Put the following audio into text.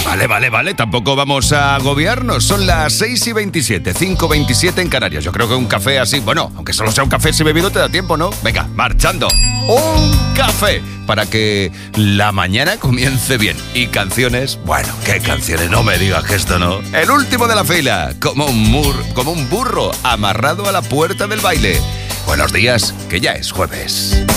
Vale, tampoco vamos a agobiarnos. Son las 6:27, 5:27 en Canarias. Yo creo que un café así, bueno, aunque solo sea un café si bebido te da tiempo, ¿no? Venga, marchando. Un café para que la mañana comience bien. Y canciones, bueno, ¿qué canciones? No me digas que esto no. El último de la fila, como un burro amarrado a la puerta del baile. Buenos días, que ya es jueves.